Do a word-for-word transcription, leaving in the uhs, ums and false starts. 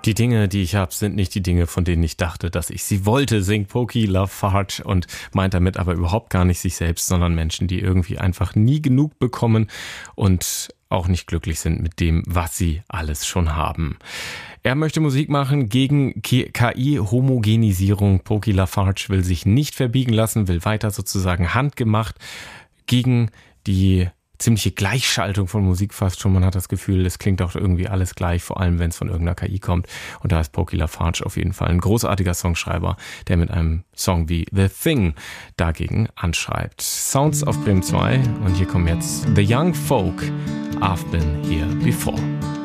Die Dinge, die ich habe, sind nicht die Dinge, von denen ich dachte, dass ich sie wollte, singt Pokey Lafarge und meint damit aber überhaupt gar nicht sich selbst, sondern Menschen, die irgendwie einfach nie genug bekommen und auch nicht glücklich sind mit dem, was sie alles schon haben. Er möchte Musik machen gegen K I-Homogenisierung. Pokey Lafarge will sich nicht verbiegen lassen, will weiter sozusagen handgemacht gegen die ziemliche Gleichschaltung von Musik fast schon. Man hat das Gefühl, es klingt auch irgendwie alles gleich, vor allem wenn es von irgendeiner K I kommt. Und da ist Pokey Lafarge auf jeden Fall ein großartiger Songschreiber, der mit einem Song wie The Thing dagegen anschreibt. Sounds auf Bremen zwei und hier kommen jetzt The Young Folk, I've Been Here Before.